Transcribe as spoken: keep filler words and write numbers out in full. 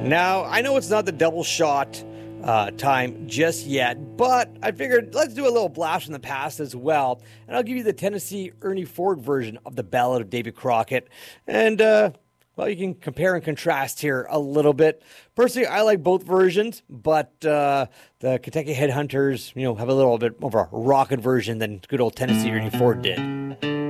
Now, I know it's not the double shot uh, time just yet, but I figured let's do a little blast from the past as well. And I'll give you the Tennessee Ernie Ford version of the Ballad of Davy Crockett. And, uh, well, you can compare and contrast here a little bit. Personally, I like both versions, but uh, the Kentucky Headhunters, you know, have a little bit more of a rockin' version than good old Tennessee Ernie Ford did.